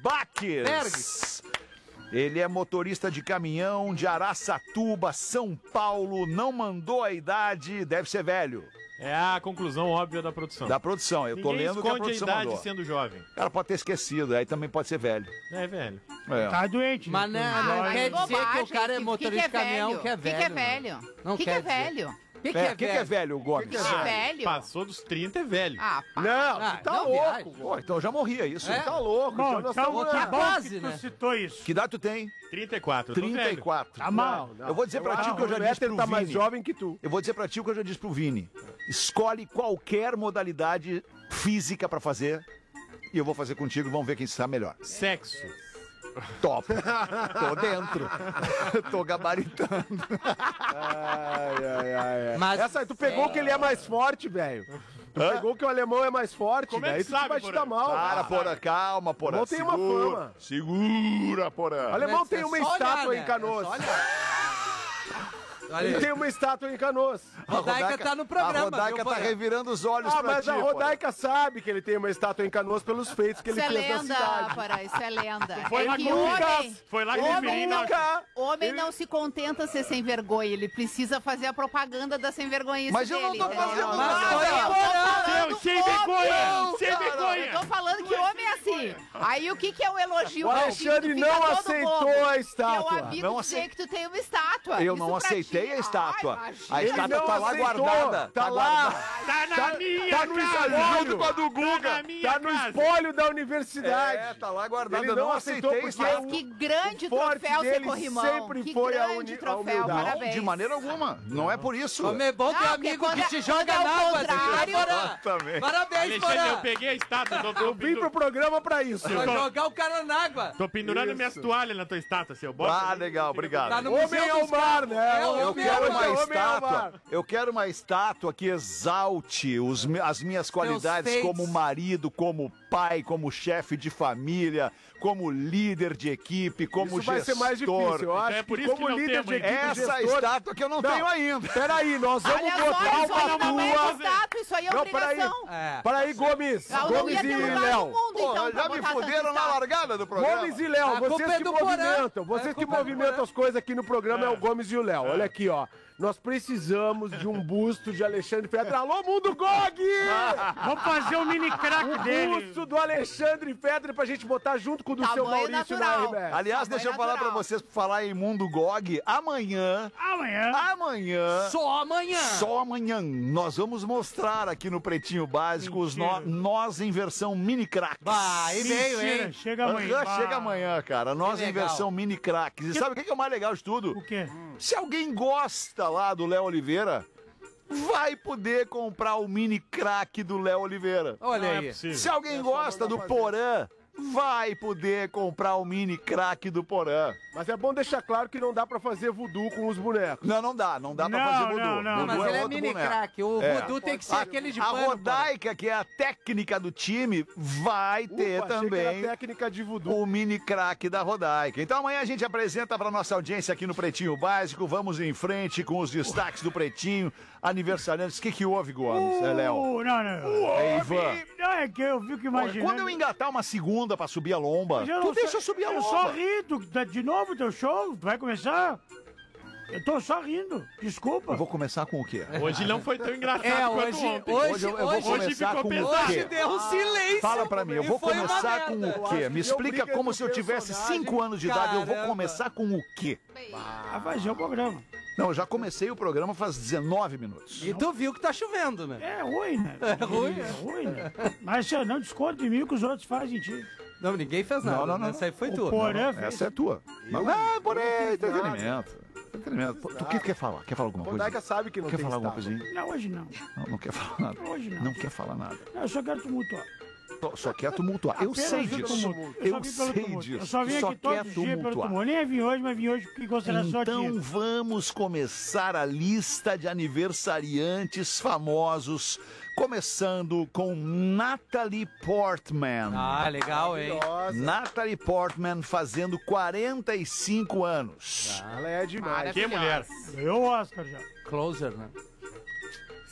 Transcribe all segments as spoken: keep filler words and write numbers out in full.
Baques. Ele é motorista de caminhão de Araçatuba, São Paulo. Não mandou a idade, deve ser velho. É a conclusão óbvia da produção. Da produção, eu tô Ninguém lendo o que a produção esconde a idade mandou. sendo jovem. O cara pode ter esquecido, aí também pode ser velho. É velho. É. Tá doente. Mas não, né? não Ah, quer mas dizer que o cara é que- motorista que de caminhão que é O que, velho. que é né? velho? Não O que, que quer é dizer. velho? O que, que É, é o que, que é velho, Gomes? Que que é Ah, velho? velho? Passou dos trinta é velho. Ah, pá. Não, Ah, tu tá não, louco. viagem. Pô, então eu já morria isso. É? Tá louco. Bom, já nós então, estamos que na bom base, que tu né? citou isso. Que idade tu tem? trinta e quatro. eu tô trinta e velho. quatro. Tá mal. Não, não. Eu vou dizer pra ti o que eu já o disse Peter pro tá mais Vini. jovem que tu. Eu vou dizer pra ti o que eu já disse pro Vini. Escolhe qualquer modalidade física pra fazer e eu vou fazer contigo e vamos ver quem está melhor. Sexo. Top. Tô dentro. Tô gabaritando. Ai, ai, ai, ai. Mas- Essa aí, tu pegou é. que ele é mais forte, velho. Tu Hã? pegou que o alemão é mais forte, Como é que daí tu sabe, vai te Porã? dar mal. Para, Ah, Porã, calma, Porã. Não tem uma Segura, fama. Segura, Porã. O alemão Mas tem é uma só olhar, estátua né? em Canoas. É só olhar. Olha Ele aí. tem uma estátua em Canoas. A Rodaica tá no programa, A Rodaica viu, tá Porã? revirando os olhos Ah, pra mas ti, a Porã. Rodaica sabe que ele tem uma estátua em Canoas pelos feitos que ele Isso é fez na lenda, cidade. Porã, isso é lenda. Foi é lá que com o homem, Foi lá que homem, referi não, na... homem não se contenta ser sem vergonha, ele precisa fazer a propaganda da sem vergonhice Mas eu não dele. tô entendeu? fazendo Mas nada. foi Eu tô agora. falando Seu sem homem. vergonha! Sem Eu vergonha! tô falando que homem é assim. Aí o que que é o elogio? O Não, Alexandre tu fica não todo aceitou bobo. a estátua. Eu amigo Não dizer acei- que tu tem uma estátua. Eu Isso não pra aceitei ti. a estátua. Ai, A Ele estátua não tá lá aceitou. guardada. Tá lá. Tá na Tá- minha tá no casa! espólio. Junto com a do Guga. Tá na minha Tá no casa! espólio da universidade. É, tá lá guardada. Ele Eu não não aceitou aceitei a porque estátua. o- Que grande O forte troféu ser dele corrimão. sempre que foi a grande uni- a troféu, humildade. Não, parabéns. de maneira alguma. Não é por isso. Como é bom ter Não, amigo porque que quando te é- joga quando é o na água. contrário- Porã. Também. Parabéns, Alexandre, eu Porã. peguei a estátua. Tô, tô, Eu vim pro programa pra isso. Vai jogar o cara na água. tô pendurando Isso. minhas toalhas na tua estátua, seu bosta. Ah, legal, obrigado. Tá no Homem Museu ao dos mar, Carros. né? É, o Eu homem quero ao uma mar. homem ao estátua. mar. Eu quero uma estátua que exalte os me- as minhas qualidades feitos. como marido, como pai, como chefe de família, como líder de equipe, como Isso vai gestor. ser mais difícil. Eu acho é por que isso como que não líder temos, de hein? equipe Essa gestor... estátua que eu não, Não. tenho ainda. Peraí, nós vamos Olha só, botar isso aí uma não é tua... estátua, isso aí é Não, peraí. obrigação. É. Peraí, Gomes. Eu não Gomes ia ter e lugar no Léo. mundo, Pô, então, pra já me botar fuderam tanta na estátua. largada do programa. Gomes e Léo, A culpa vocês é que do Porã. movimentam, A vocês que culpa é do movimentam Porã. as coisas aqui no programa é o Gomes e o Léo. Olha aqui, ó. Nós precisamos de um busto de Alexandre Fetter. Alô, Mundo Gog! Vamos fazer o mini crack O dele. busto do Alexandre Fetter pra gente botar junto com o do seu Tamanho Maurício natural. na R B S. Aliás, Tamanho deixa eu falar pra natural. vocês, por falar em Mundo Gog, amanhã, Amanhã. amanhã... Só amanhã. Só amanhã nós vamos mostrar aqui no Pretinho Básico os nó- Mentira. nós em versão mini cracks. Vai, veio, Mentira, hein? chega amanhã. Aham, chega amanhã, cara. Nós em legal. versão mini cracks. E sabe o que que é o mais legal de tudo? O quê? Se alguém gosta lá do Léo Oliveira, vai poder comprar o mini crack do Léo Oliveira. Olha Não é aí. possível. Se alguém gosta do Porã, vai poder comprar o mini crack do Porã. Mas é bom deixar claro que não dá pra fazer voodoo com os bonecos. Não, não dá. Não dá pra Não, fazer voodoo. não, não. Voodoo Mas ele é outro mini boneco. crack. O É. voodoo tem que ser A, aquele de a pano. Rodaica, que é a técnica do time, vai ter Ufa, achei que também era técnica de voodoo. o mini crack da Rodaica. Então amanhã a gente apresenta para nossa audiência aqui no Pretinho Básico. Vamos em frente com os destaques do Pretinho. Aniversariantes. O que que houve, Gomes? É, Léo? Uh, não, não. É, Ivan. Não, é que eu fico Olha, imaginando. quando eu engatar uma segunda pra subir a lomba, Mas eu tu não deixa sou- eu subir a Eu lomba. só ri, tu, tá de novo teu show? Tu vai começar? Eu tô só rindo, desculpa. Eu vou começar com o quê? Hoje não foi tão engraçado É, quanto hoje, ontem. hoje, Hoje eu- eu vou hoje, começar ficou com o pesado. quê? hoje deu um silêncio. Fala pra mim, eu E vou foi uma começar com merda. o Eu quê? acho Me que deu explica briga como entre se eu tivesse personagem. cinco anos de idade, eu vou Caramba. começar com o quê? A fazer o programa. Não, eu já comecei o programa faz dezenove minutos. E tu viu que tá chovendo, né? É ruim, né? É ruim, É ruim, né? Mas você não desconta em mim o que os outros fazem em ti. Não, ninguém fez nada. Não, não, não. Essa aí foi O tua. Porã fez. Essa é tua. Não, ah, porém, entretenimento. Entretenimento. Pô, Tu que quer falar? Quer falar alguma A coisa? Rodaica sabe que não Quer tem falar alguma estátua. coisinha? Não, hoje não. Não, não quer falar nada. Hoje não. Não quer falar nada. Não, eu só quero tumultuar. Só- Só quer tumultuar. Eu Apenas sei o disso. tumulto. Eu só vim pelo sei tumulto. Eu disso. só vim Só aqui todos quer os dias pelo tumultuar. tumulto. Nem vim hoje, mas vim hoje em consideração Então aqui. vamos começar a lista de aniversariantes famosos, começando com Natalie Portman. Ah, legal, hein? Maravilhosa. Natalie Portman fazendo quarenta e cinco anos. Ela é demais. Que mulher. Ganhou o Oscar já. Closer, né?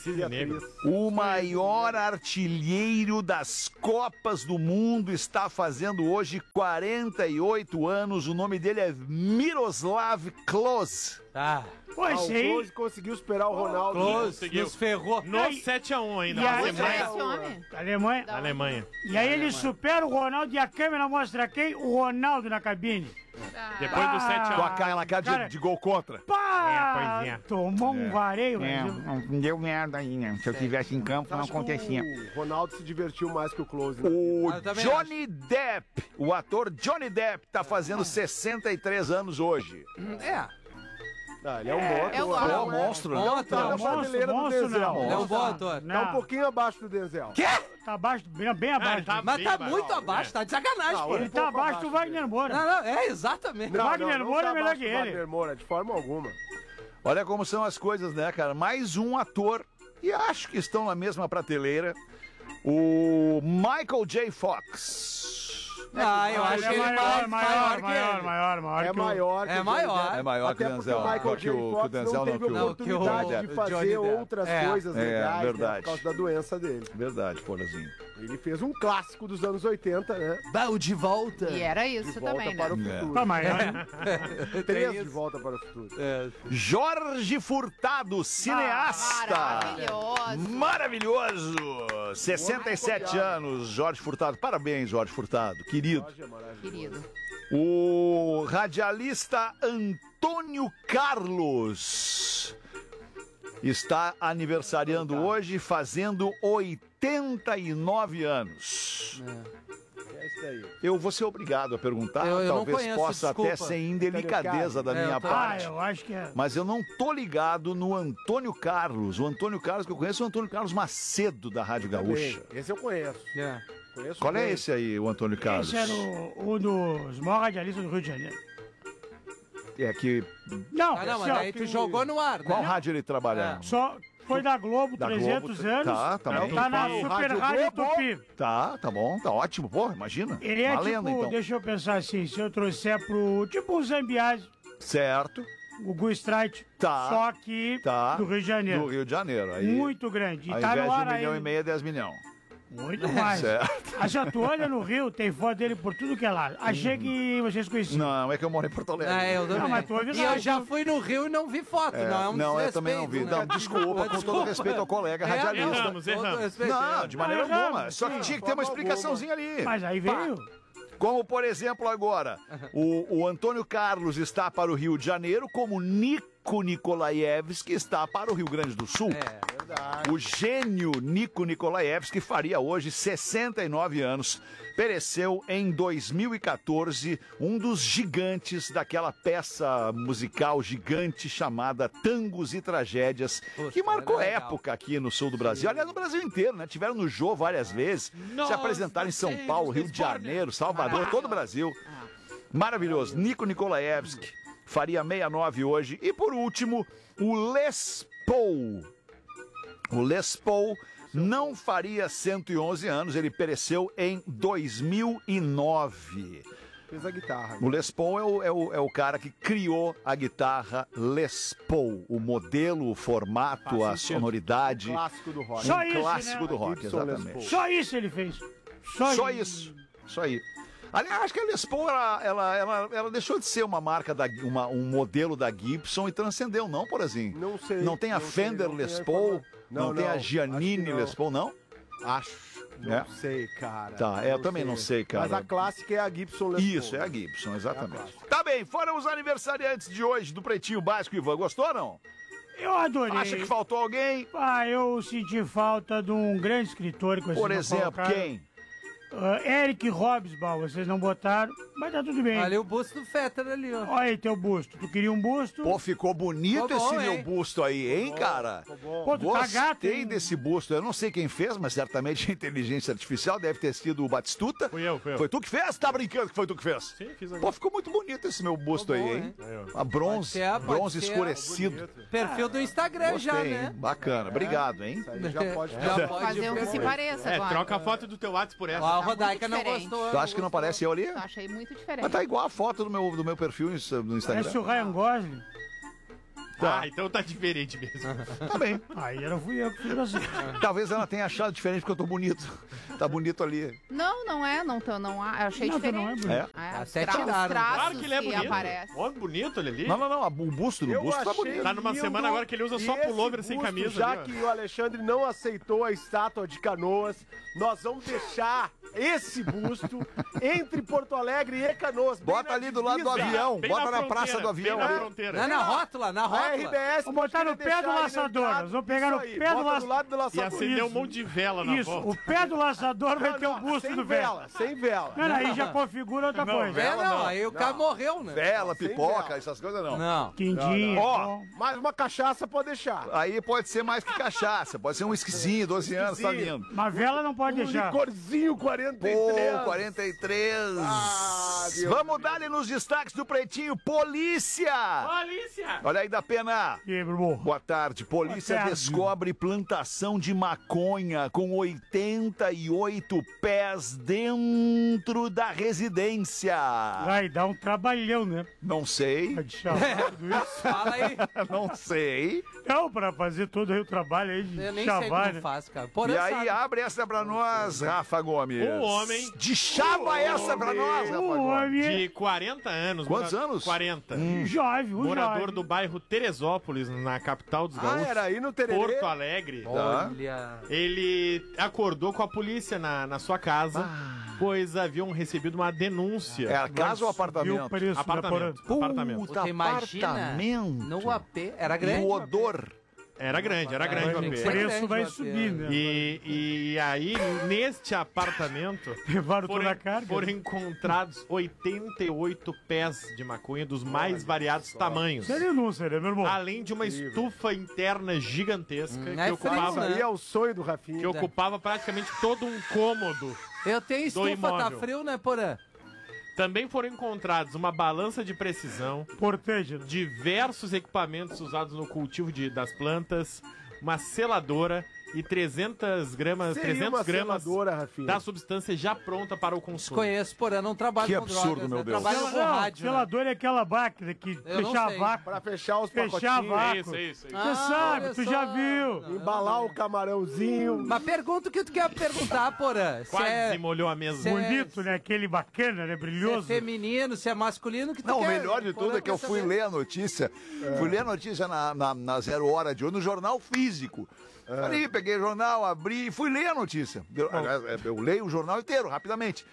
Cisne Negro. O maior artilheiro das Copas do Mundo está fazendo hoje quarenta e oito anos. O nome dele é Miroslav Klose. Ah, Pô, Ah, o esse aí... Close conseguiu superar o Ronaldo. Close, conseguiu. nos ferrou. No Aí- sete a um ainda. E na aí- Onde é Alemanha. esse homem? Alemanha. Da- Alemanha. E aí ele supera o Ronaldo e a câmera mostra quem? O Ronaldo na cabine. Ah, Depois do sete Com a a cara, cara, Cara- de, de gol contra. Pá! É, pois é. Tomou um vareio, É, mas... não deu merda aí, né? Se eu tivesse em campo, não Acho que acontecia. o Ronaldo se divertiu mais que o Close, né? O Ah, eu também Johnny Depp, o ator Johnny Depp, tá fazendo sessenta e três anos hoje. É, Ah, ele é um bom eu ator. gosto. É um monstro, né? bom Tá ator. na prateleira do monstro Denzel. não. Ele é um bom ator. Tá um pouquinho abaixo do Denzel. Quê? Tá abaixo, bem, bem Ah, abaixo. ele tá Mas bem tá abaixo. muito abaixo, tá de sacanagem, Não, pô. Ele tá abaixo do Wagner Moura. Não, não, é exatamente. Não, Wagner não, não Moura tá é melhor abaixo que do ele. Wagner Moura, de forma alguma. Olha como são as coisas, né, cara? Mais um ator, e acho que estão na mesma prateleira, o Michael J. Fox. Ah, eu acho Ele que é ele é maior, mais maior, que maior, ele. maior, maior. É que o- maior que É o maior. Denzel. É maior que o Até Denzel. porque o Michael Que o- J. que o Fox Denzel não não, teve que o- oportunidade que o de fazer Johnny Depp. outras É. coisas É, legais, né, verdade. por causa da doença dele. Verdade, Porazinho. Ele fez um clássico dos anos oitenta, né? Bal de volta. E era De isso volta também, para o né? futuro. Tá maior. Três de volta para o futuro. É. Jorge Furtado, cineasta. Maravilhoso. Maravilhoso! sessenta e sete anos, Jorge Furtado. Parabéns, Jorge Furtado, querido. Jorge é maravilhoso. Querido. O radialista Antônio Carlos está aniversariando hoje, fazendo oitenta e nove anos. É isso aí. Eu vou ser obrigado a perguntar, Eu- eu não talvez conheço, possa até desculpa. ser indelicadeza da É, minha eu tô- Ah, parte. eu acho que é. Mas eu não tô ligado no Antônio Carlos. O Antônio Carlos que eu conheço é o Antônio Carlos Macedo, da Rádio Gaúcha. Também. Esse eu conheço. É. Conheço Qual é bem. esse aí, o Antônio Carlos? Esse era o, um dos maiores radialistas do Rio de Janeiro. É que. Não, Ah, não, mas só, aí tu jogou no ar, né? Qual rádio ele trabalhava? só foi da Globo, Da trezentos Globo, anos. tá, tá bem. Tá na O Super Rádio Rádio Globo. Tupi. Tá, tá bom, tá ótimo. Pô, imagina. Ele é Uma tipo, lenda, então. deixa eu pensar assim, se eu trouxer pro, tipo um Zambiase, Certo, o Gu Strike, Tá. só que tá. do Rio de Janeiro. Do Rio de Janeiro. Aí, Muito grande. E ao tá invés no de ar um aí. milhão e meio, é dez milhões. Muito mais. Certo. Assim, tu olha no Rio, tem foto dele por tudo que é lá. Achei que vocês conheciam. Não, é que eu moro em Porto Alegre. Ah, eu também. mas tu ouve e lá, eu já tu- fui no Rio e não vi foto, É, não é um não, eu também não vi. desrespeito, Não, né? desculpa, com todo respeito ao colega É, radialista. Erramos, todo erramos. respeito, Não, é. de maneira Não, alguma. erramos, Só que sim, tinha que ter uma forma explicaçãozinha ali. Mas aí veio. Como, por exemplo, agora, o, o Antônio Carlos está para o Rio de Janeiro, como Nico Nikolaevski está para o Rio Grande do Sul. É. O gênio Nico Nikolaevski faria hoje sessenta e nove anos. Pereceu em dois mil e quatorze, um dos gigantes daquela peça musical gigante chamada Tangos e Tragédias, Puxa, que marcou era legal. época aqui no sul do Brasil. Aliás, no Brasil inteiro, né? Tiveram no Jô várias vezes, se apresentaram em São Paulo, Rio de Janeiro, Salvador, todo o Brasil. Maravilhoso. Nico Nikolaevski faria sessenta e nove hoje. E por último, o Les Paul. O Les Paul não faria cento e onze anos, ele pereceu em dois mil e nove. Fez a guitarra. O Les Paul é o, é, o, é o cara que criou a guitarra Les Paul, o modelo, o formato, Faz a sentido. sonoridade. Clássico do rock. Só Um isso, clássico né? do rock, Gibson Les exatamente. Paul. Só isso ele fez. Só, Só isso, só aí. Aliás, acho que a Les Paul, ela, ela, ela, ela deixou de ser uma marca, da, uma, um modelo da Gibson e transcendeu, não, Porazinho? Não sei. Não tem a não sei, Fender não Les tem Paul? informação. Não, tem a acho que Giannini não. Les Paul, não? Acho. Não É. sei, cara. Tá, é, eu também não sei, cara. Mas a clássica é a Gibson Les Paul. Isso, é a Gibson, exatamente. clássica. Tá bem, foram os aniversariantes de hoje do Pretinho Básico, Ivan. Gostou ou não? Eu adorei. Acha que faltou alguém? Ah, eu senti falta de um grande escritor que vocês Por não exemplo, colocaram. quem? Ah, Eric Hobsbawm, vocês não botaram, mas tá tudo bem. Ali o busto do Fetter ali, ó. Olha aí teu busto. Tu queria um busto? Pô, ficou bonito Ficou bom, esse meu hein? busto aí, hein, cara? Pô, tu tá gato, Gostei hein? desse busto. Eu não sei quem fez, mas certamente a inteligência artificial deve ter sido o Batistuta. Fui eu, fui eu. Foi tu que fez? Tá brincando que foi tu que fez? Sim, fiz Pô, ficou muito bonito esse meu busto Ficou aí, bom, hein? hein? A bronze, Pode ser, pode bronze ser. escurecido. Perfil do Instagram já, Gostei, né? hein? Bacana. Obrigado, hein? Isso aí já pode Já pode Fazer um que se ver. pareça É, agora. troca a foto do teu WhatsApp por Ó, essa. a Tá Rodaica muito não diferente. gostou. Tu acha que não parece eu ali? Eu achei muito diferente. Mas tá igual a foto do meu, do meu perfil no Instagram. Parece o Ryan Gosling. Tá. Ah, então tá diferente mesmo. Tá bem. Aí era fui eu que fiz assim. Talvez ela tenha achado diferente porque eu tô bonito. Tá bonito ali. Não, não é, não, tô, não há, eu achei Não, tu não é diferente. bonito. É? É, os Até tra- os tiraram. traços Claro que ele é bonito. aparecem. Olha, bonito ele ali. Não, não, não. O busto do Eu busto tá achei bonito. Tá numa lindo. semana agora que ele usa só E esse pullover sem busto, camisa Já ali, ó. que o Alexandre não aceitou a estátua de Canoas, nós vamos deixar esse busto entre Porto Alegre e Canoas. bem Bota na ali do lado do divisa. avião. Bem Bota na fronteira, praça do avião. Bem na ali. fronteira. Na, na rótula, na A rótula. R B S Vamos botar pode no pé deixar do aí na laçador. entrada. Nós vamos pegar no Isso aí, pé do bota laçador. do lado do E laçador. acender um Isso. monte de vela na Isso, volta. o pé do laçador vai Não, ter o não, busto sem do velho. vela, sem vela. Não, aí já configura outra Não, coisa. É, vela não, não. aí o cara morreu, né? Vela, Sem pipoca, vela. essas coisas não. Não. Quindim. Ó, bom. Mais uma cachaça pode deixar. Aí pode ser mais que cachaça. Pode ser um esquisinho, doze anos, tá Esquisinho. lindo. Mas vela não pode Um deixar. licorzinho quarenta e três. Pô, quarenta e três. Ah, Deus Vamos dar-lhe nos destaques do Pretinho. Polícia! Polícia! Olha aí da pena. E aí, Bruno? Boa tarde. Polícia Boa tarde. descobre plantação de maconha com oitenta e oito pés dentro da residência. Vai dar um trabalhão, né? Não sei, Vai chamar tudo isso. Fala aí. não sei. Não, pra fazer todo aí o trabalho aí de Eu nem sei chavar, como né? faz, cara. Porém, E aí, sabe. abre essa pra nós, Rafa Gomes. O homem- De chava essa pra nós, Rafa O Gomes. homem é De quarenta anos. Quantos mora- anos? quarenta. jovem, um Morador jovem. do bairro Teresópolis, na capital dos Ah, gaúchos. era aí no Tererê? Porto Alegre. Olha. Ele acordou com a polícia na, na sua casa, Ah. pois haviam recebido uma denúncia. É a casa ou Viu o apartamento? preço da Apartamento. porra? Apartamento. Puta, Você imagina apartamento. no A P. Era E grande. o odor. Era grande, era grande o Tem que A ser O P. preço grande, vai Matheus. subir, né? E, e aí, neste apartamento, Levaram toda foram, a carga. foram encontrados oitenta e oito pés de maconha dos mais variados tamanhos. Isso é denúncia, né, meu irmão? Além de uma estufa interna gigantesca Hum, que, é ocupava, frio, Isso aí é o sonho do Rafinha. que ocupava praticamente todo um cômodo. Eu tenho estufa, tá imóvel. frio, né, Porã? Também foram encontrados uma balança de precisão, Importante, né? diversos equipamentos usados no cultivo de, das plantas, uma seladora e trezentas gramas, Seria trezentas uma gramas seladora, Rafinha. da substância já pronta para o consumo. Conheço, Porã, não trabalho Que com absurdo, drogas, meu né? Deus. Trabalho com Não, rádio, né? selador é aquela máquina que Eu não fechar sei. vácuo. Pra fechar os Fechar pacotinhos. vácuo. Isso, isso, isso. Ah, Você sabe, olha tu só. já viu. Não, Embalar eu o camarãozinho. Mas pergunta o que tu quer perguntar, Porã. Se Quase é, molhou a mesa. se é- Bonito, né? Aquele bacana, né? se é Brilhoso. feminino, se é masculino, que tu Não, o quer. melhor de tudo Porã é que eu quer fui saber. ler a notícia. Fui ler a notícia na, na, na Zero Hora de hoje, no jornal físico. Ali, peguei o jornal, abri e fui ler a notícia. Eu, aliás, eu leio o jornal inteiro, rapidamente.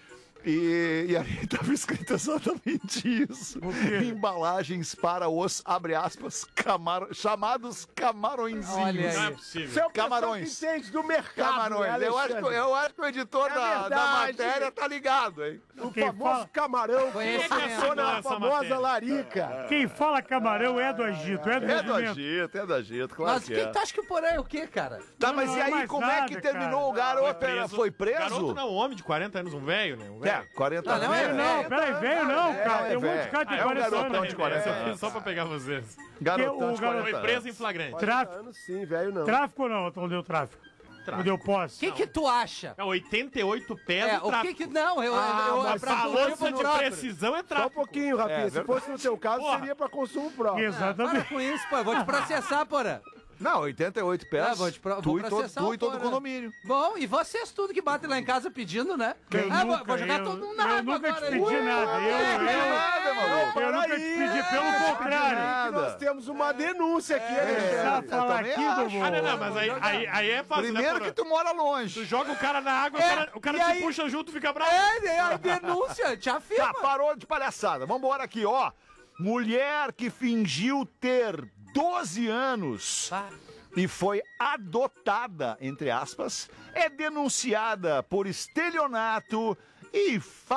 E, e ali estava escrito exatamente isso. O quê? Embalagens para os, abre aspas, camar, chamados camarõezinhos. Olha aí. Não é possível. Você é o Camarões. pessoal que entende do mercado, Camarões. né, Eu acho, que, Alexandre? eu acho que o editor É da, da verdade. matéria tá ligado, hein? O Quem famoso fala- camarão que Conhecimento. passou na Essa famosa matéria. larica. Quem fala camarão é do Egito, é do É do regimento. agito, é do agito, claro Mas que quem é. tu acha que o Porã é o quê, cara? Tá, mas Não, e aí, mais como é que nada, terminou cara. o garoto? Era- Foi preso? Garoto não, um homem de quarenta anos, um velho, né? Um É, velho. quarenta Não, não é anos. velho. Não, peraí, velho não, cara. é Tem um monte de velho. cara de Ah, é um quarenta garotão anos. de né? quarenta Essa eu anos. fiz só pra pegar vocês. Garotão Que o de garoto- quarenta Foi preso em anos. flagrante. Tráfico. Anos sim, velho não. Tráfico ou não? Não deu tráfico. Não deu posse. O que que tu acha? É oitenta e oito pés É, de o tráfico. que que... Não, eu... Ah, eu, eu mas pra Balança consumo de próprio. precisão é Só um tráfico. pouquinho, Rafinha. É, Se verdade. fosse no teu caso, Porra. seria pra consumo próprio. Exatamente. Para com isso, pô. Eu vou te processar, Porã. Não, oitenta e oito pés. Ah, vou te pro- tu vou e todo, processar tu o e todo o Porã. condomínio. Bom, e vocês tudo que batem lá em casa pedindo, né? Eu ah, vou- nunca, vou jogar eu, todo mundo eu na água nunca agora. te pedi nada. Eu, eu, Nada, maluco. eu nunca te Peraí, pedi, pelo contrário. Que nós temos uma denúncia aqui, Começar a Alexandre. falar também aqui, acho. Dudu. Ah, não, não, mas aí, aí, aí é fácil, Primeiro né, que Porã? tu mora longe. Tu joga o cara na água, É, o cara, o cara e te aí- puxa junto, fica bravo. É, é a denúncia, te Tá, afirma. parou de palhaçada. Vambora aqui, ó. Mulher que fingiu ter doze anos Ah, e foi adotada, entre aspas, é denunciada por estelionato e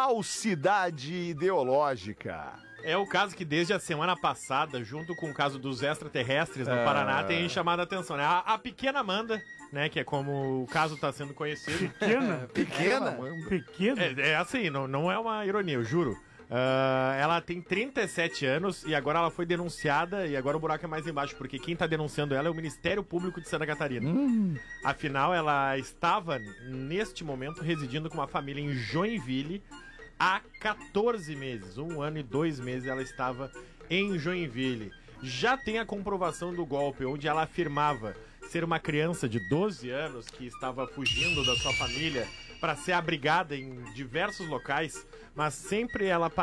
falsidade ideológica. É o caso que desde a semana passada, junto com o caso dos extraterrestres no É. Paraná, tem chamado a atenção, né? A, a pequena Amanda, né, que é como o caso está sendo conhecido. Pequena? Pequena? Pequena? É, é assim, não, não é uma ironia, eu juro. Ah, ela tem trinta e sete anos e agora ela foi denunciada e agora o buraco é mais embaixo, porque quem está denunciando ela é o Ministério Público de Santa Catarina. Afinal, ela estava, neste momento, residindo com uma família em Joinville há quatorze meses. Um ano e dois meses ela estava em Joinville. já tem a comprovação do golpe, onde ela afirmava ser uma criança de doze anos que estava fugindo da sua família para ser abrigada em diversos locais, mas sempre ela